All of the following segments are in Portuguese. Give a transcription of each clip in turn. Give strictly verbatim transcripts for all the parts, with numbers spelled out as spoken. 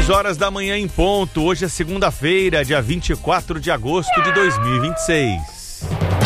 seis horas da manhã em ponto. Hoje é segunda-feira, dia vinte e quatro de agosto de dois mil e vinte e seis.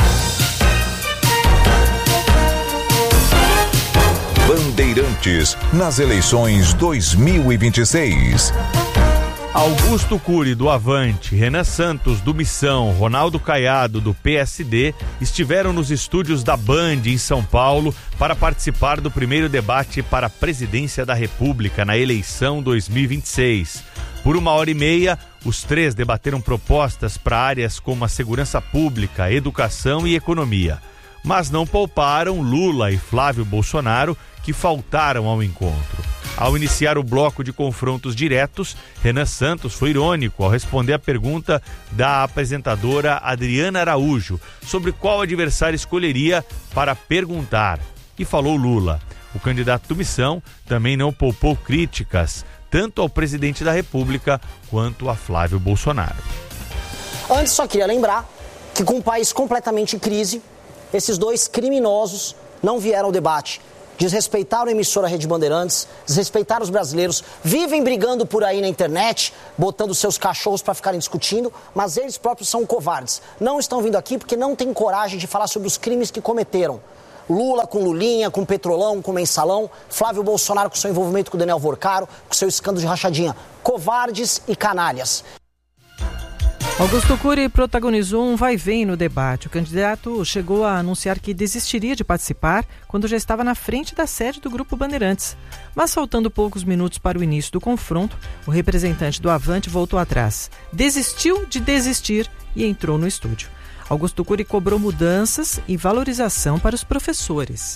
Bandeirantes nas eleições dois mil e vinte e seis. Augusto Cury, do Avante, Renan Santos, do Missão, Ronaldo Caiado, do P S D, estiveram nos estúdios da Band, em São Paulo, para participar do primeiro debate para a presidência da República na eleição dois mil e vinte e seis. Por uma hora e meia, os três debateram propostas para áreas como a segurança pública, educação e economia. Mas não pouparam Lula e Flávio Bolsonaro, que faltaram ao encontro. Ao iniciar o bloco de confrontos diretos, Renan Santos foi irônico ao responder a pergunta da apresentadora Adriana Araújo sobre qual adversário escolheria para perguntar. E falou Lula. O candidato do Missão também não poupou críticas, tanto ao presidente da República quanto a Flávio Bolsonaro. Antes, só queria lembrar que com um país completamente em crise, esses dois criminosos não vieram ao debate. Desrespeitaram a emissora Rede Bandeirantes, desrespeitaram os brasileiros, vivem brigando por aí na internet, botando seus cachorros para ficarem discutindo, mas eles próprios são covardes. Não estão vindo aqui porque não têm coragem de falar sobre os crimes que cometeram. Lula com Lulinha, com Petrolão, com Mensalão, Flávio Bolsonaro com seu envolvimento com o Daniel Vorcaro, com seu escândalo de rachadinha. Covardes e canalhas. Augusto Cury protagonizou um vai-vem no debate. O candidato chegou a anunciar que desistiria de participar quando já estava na frente da sede do Grupo Bandeirantes. Mas faltando poucos minutos para o início do confronto, o representante do Avante voltou atrás. Desistiu de desistir e entrou no estúdio. Augusto Cury cobrou mudanças e valorização para os professores.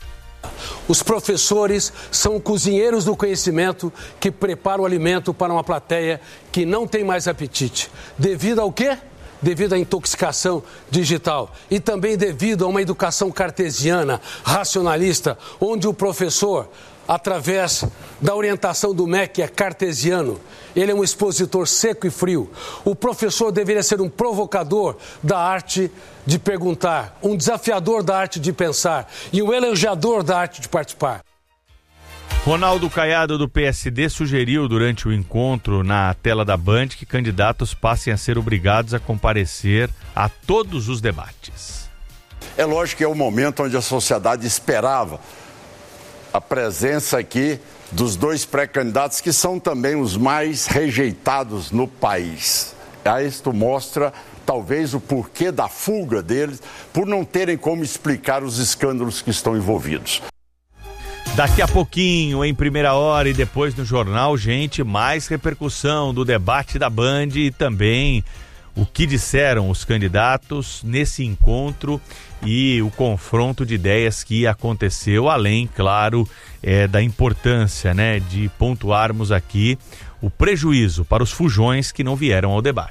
Os professores são cozinheiros do conhecimento que preparam o alimento para uma plateia que não tem mais apetite. Devido ao quê? Devido à intoxicação digital e também devido a uma educação cartesiana, racionalista, onde o professor, através da orientação do M E C, que é cartesiano, ele é um expositor seco e frio. O professor deveria ser um provocador da arte de perguntar, um desafiador da arte de pensar e um elogiador da arte de participar. Ronaldo Caiado, do P S D, sugeriu durante o encontro na tela da Band que candidatos passem a ser obrigados a comparecer a todos os debates. É lógico que é o momento onde a sociedade esperava a presença aqui dos dois pré-candidatos que são também os mais rejeitados no país. Isto mostra talvez o porquê da fuga deles, por não terem como explicar os escândalos que estão envolvidos. Daqui a pouquinho, em primeira hora e depois no jornal, gente, mais repercussão do debate da Band e também o que disseram os candidatos nesse encontro e o confronto de ideias que aconteceu, além, claro, é, da importância, né, de pontuarmos aqui o prejuízo para os fujões que não vieram ao debate.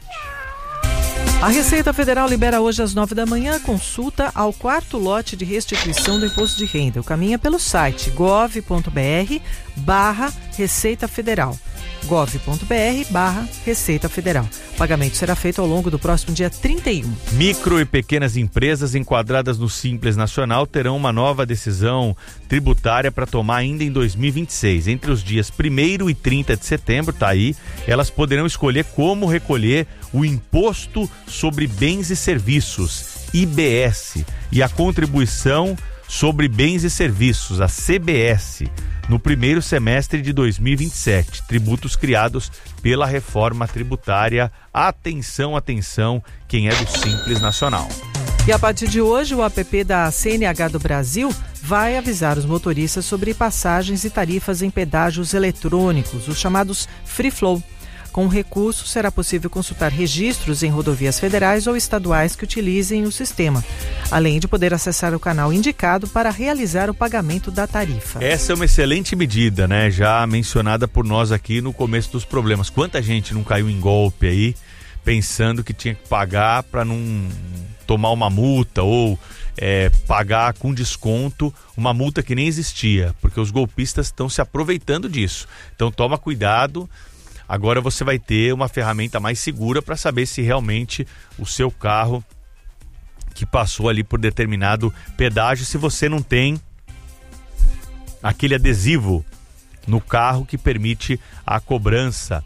A Receita Federal libera hoje às nove da manhã a consulta ao quarto lote de restituição do imposto de renda. O caminho é pelo site gov.br barra Receita Federal. gov.br barra Receita Federal. O pagamento será feito ao longo do próximo dia trinta e um. Micro e pequenas empresas enquadradas no Simples Nacional terão uma nova decisão tributária para tomar ainda em dois mil e vinte e seis. Entre os dias primeiro e trinta de setembro, tá aí, elas poderão escolher como recolher o Imposto sobre Bens e Serviços, I B S, e a Contribuição sobre Bens e Serviços, a C B S, no primeiro semestre de dois mil e vinte e sete, tributos criados pela reforma tributária. Atenção, atenção, quem é do Simples Nacional. E a partir de hoje, o app da C N H do Brasil vai avisar os motoristas sobre passagens e tarifas em pedágios eletrônicos, os chamados Free Flow. Com o recurso, será possível consultar registros em rodovias federais ou estaduais que utilizem o sistema, além de poder acessar o canal indicado para realizar o pagamento da tarifa. Essa é uma excelente medida, né? Já mencionada por nós aqui no começo dos problemas. Quanta gente não caiu em golpe aí, pensando que tinha que pagar para não tomar uma multa ou é, pagar com desconto uma multa que nem existia, porque os golpistas estão se aproveitando disso. Então toma cuidado. Agora você vai ter uma ferramenta mais segura para saber se realmente o seu carro que passou ali por determinado pedágio, se você não tem aquele adesivo no carro que permite a cobrança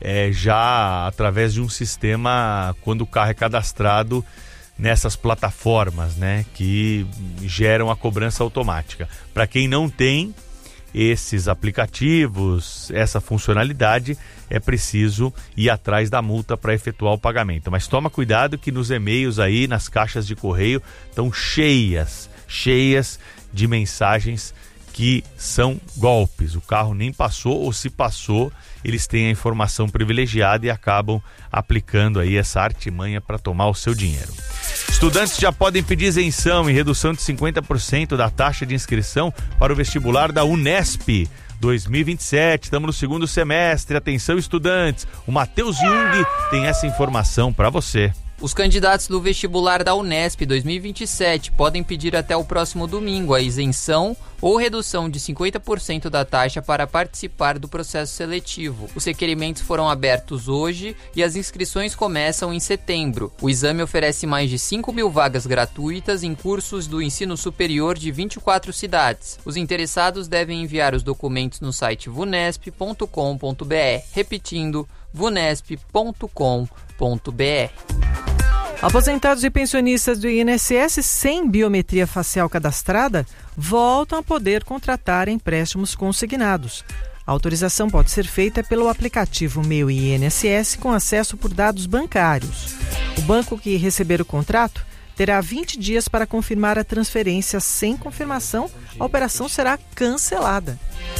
é, já através de um sistema, quando o carro é cadastrado nessas plataformas, né, que geram a cobrança automática. Para quem não tem esses aplicativos, essa funcionalidade, é preciso ir atrás da multa para efetuar o pagamento. Mas toma cuidado que nos e-mails aí, nas caixas de correio, estão cheias, cheias de mensagens que são golpes. O carro nem passou, ou se passou, eles têm a informação privilegiada e acabam aplicando aí essa artimanha para tomar o seu dinheiro. Estudantes já podem pedir isenção e redução de cinquenta por cento da taxa de inscrição para o vestibular da Unesp dois mil e vinte e sete. Estamos no segundo semestre. Atenção, estudantes. O Matheus Jung tem essa informação para você. Os candidatos do vestibular da Unesp dois mil e vinte e sete podem pedir até o próximo domingo a isenção ou redução de cinquenta por cento da taxa para participar do processo seletivo. Os requerimentos foram abertos hoje e as inscrições começam em setembro. O exame oferece mais de cinco mil vagas gratuitas em cursos do ensino superior de vinte e quatro cidades. Os interessados devem enviar os documentos no site vunesp ponto com ponto br. Repetindo, vunesp ponto com ponto br. Aposentados e pensionistas do I N S S sem biometria facial cadastrada voltam a poder contratar empréstimos consignados. A autorização pode ser feita pelo aplicativo Meu I N S S com acesso por dados bancários. O banco que receber o contrato terá vinte dias para confirmar a transferência. Sem confirmação, a operação será cancelada.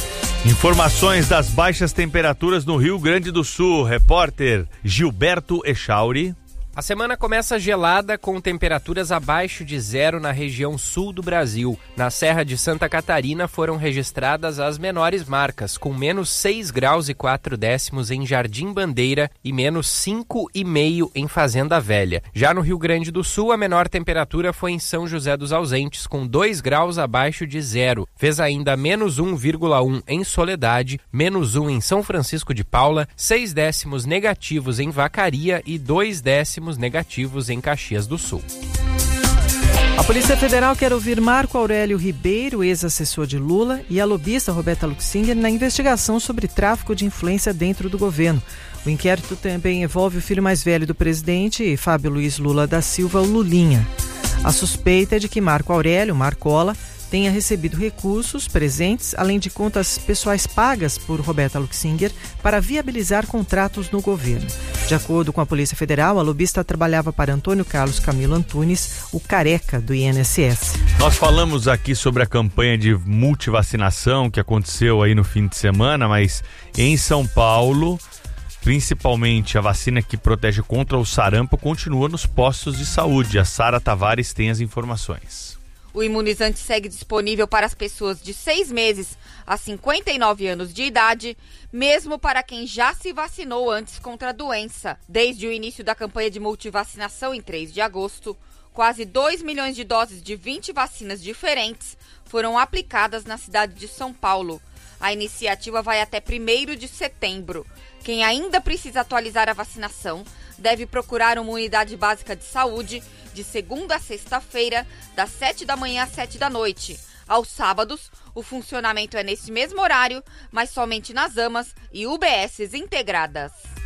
Informações das baixas temperaturas no Rio Grande do Sul. Repórter Gilberto Echauri. A semana começa gelada com temperaturas abaixo de zero na região sul do Brasil. Na Serra de Santa Catarina foram registradas as menores marcas, com menos seis graus e quatro décimos em Jardim Bandeira e menos cinco e meio em Fazenda Velha. Já no Rio Grande do Sul, a menor temperatura foi em São José dos Ausentes, com dois graus abaixo de zero. Fez ainda menos um vírgula um em Soledade, menos um em São Francisco de Paula, seis décimos negativos em Vacaria e dois décimos negativos em Caxias do Sul. A Polícia Federal quer ouvir Marco Aurélio Ribeiro, ex-assessor de Lula, e a lobista Roberta Luxinger na investigação sobre tráfico de influência dentro do governo. O inquérito também envolve o filho mais velho do presidente, Fábio Luiz Lula da Silva, o Lulinha. A suspeita é de que Marco Aurélio, Marcola, tenha recebido recursos, presentes, além de contas pessoais pagas por Roberta Luxinger para viabilizar contratos no governo. De acordo com a Polícia Federal, a lobista trabalhava para Antônio Carlos Camilo Antunes, o careca do I N S S. Nós falamos aqui sobre a campanha de multivacinação que aconteceu aí no fim de semana, mas em São Paulo, principalmente a vacina que protege contra o sarampo continua nos postos de saúde. A Sara Tavares tem as informações. O imunizante segue disponível para as pessoas de seis meses a cinquenta e nove anos de idade, mesmo para quem já se vacinou antes contra a doença. Desde o início da campanha de multivacinação em três de agosto, quase dois milhões de doses de vinte vacinas diferentes foram aplicadas na cidade de São Paulo. A iniciativa vai até primeiro de setembro. Quem ainda precisa atualizar a vacinação deve procurar uma unidade básica de saúde de segunda a sexta-feira, das sete da manhã às sete da noite. Aos sábados, o funcionamento é nesse mesmo horário, mas somente nas AMAs e U B Ss integradas.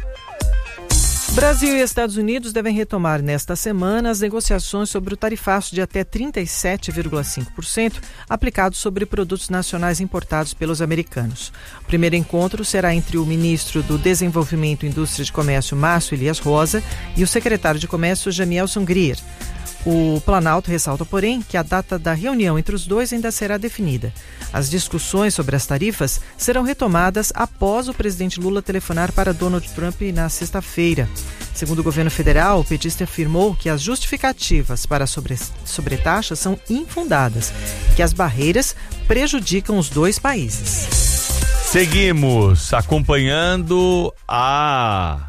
Brasil e Estados Unidos devem retomar nesta semana as negociações sobre o tarifaço de até trinta e sete vírgula cinco por cento aplicado sobre produtos nacionais importados pelos americanos. O primeiro encontro será entre o ministro do Desenvolvimento, Indústria e Comércio, Márcio Elias Rosa, e o secretário de Comércio, Jamielson Grier. O Planalto ressalta, porém, que a data da reunião entre os dois ainda será definida. As discussões sobre as tarifas serão retomadas após o presidente Lula telefonar para Donald Trump na sexta-feira. Segundo o governo federal, o petista afirmou que as justificativas para a sobre, sobretaxa são infundadas, que as barreiras prejudicam os dois países. Seguimos acompanhando a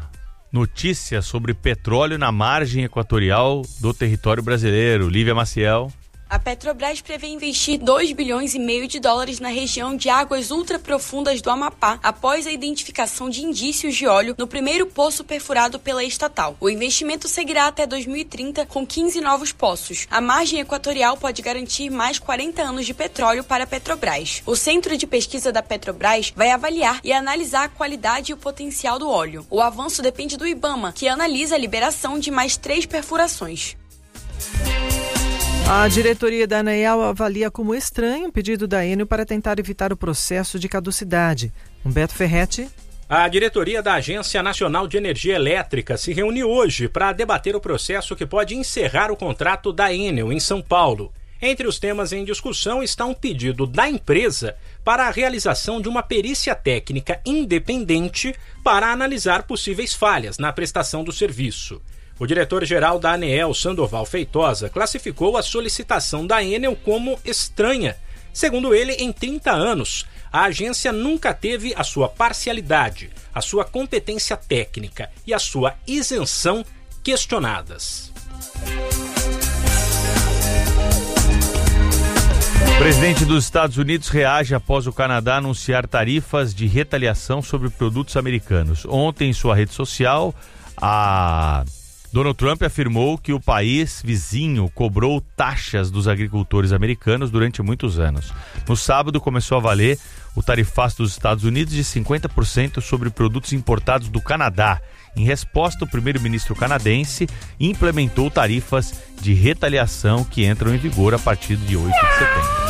notícia sobre petróleo na margem equatorial do território brasileiro. Lívia Maciel. A Petrobras prevê investir dois bilhões e meio de dólares na região de águas ultraprofundas do Amapá, após a identificação de indícios de óleo no primeiro poço perfurado pela estatal. O investimento seguirá até dois mil e trinta, com quinze novos poços. A margem equatorial pode garantir mais quarenta anos de petróleo para a Petrobras. O Centro de Pesquisa da Petrobras vai avaliar e analisar a qualidade e o potencial do óleo. O avanço depende do IBAMA, que analisa a liberação de mais três perfurações. A diretoria da ANEEL avalia como estranho o pedido da Enel para tentar evitar o processo de caducidade. Humberto Ferretti. A diretoria da Agência Nacional de Energia Elétrica se reuniu hoje para debater o processo que pode encerrar o contrato da Enel em São Paulo. Entre os temas em discussão está um pedido da empresa para a realização de uma perícia técnica independente para analisar possíveis falhas na prestação do serviço. O diretor-geral da ANEEL, Sandoval Feitosa, classificou a solicitação da Enel como estranha. Segundo ele, em trinta anos, a agência nunca teve a sua parcialidade, a sua competência técnica e a sua isenção questionadas. O presidente dos Estados Unidos reage após o Canadá anunciar tarifas de retaliação sobre produtos americanos. Ontem, em sua rede social, a Donald Trump afirmou que o país vizinho cobrou taxas dos agricultores americanos durante muitos anos. No sábado, começou a valer o tarifaço dos Estados Unidos de cinquenta por cento sobre produtos importados do Canadá. Em resposta, o primeiro-ministro canadense implementou tarifas de retaliação que entram em vigor a partir de oito de setembro.